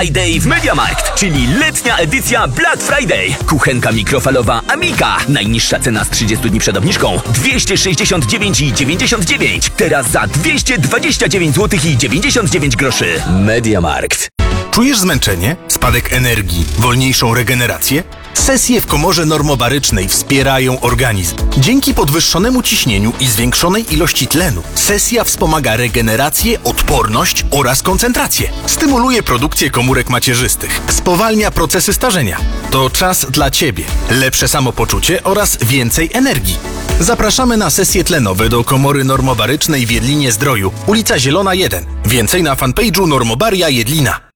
Friday w MediaMarkt, czyli letnia edycja Black Friday. Kuchenka mikrofalowa Amica. Najniższa cena z 30 dni przed obniżką 269,99. Teraz za 229 zł i 99 groszy. MediaMarkt. Czujesz zmęczenie? Spadek energii? Wolniejszą regenerację? Sesje w komorze normobarycznej wspierają organizm. Dzięki podwyższonemu ciśnieniu i zwiększonej ilości tlenu sesja wspomaga regenerację, odporność oraz koncentrację. Stymuluje produkcję komórek macierzystych. Spowalnia procesy starzenia. To czas dla Ciebie. Lepsze samopoczucie oraz więcej energii. Zapraszamy na sesje tlenowe do komory normobarycznej w Jedlinie Zdroju, ulica Zielona 1. Więcej na fanpage'u Normobaria Jedlina.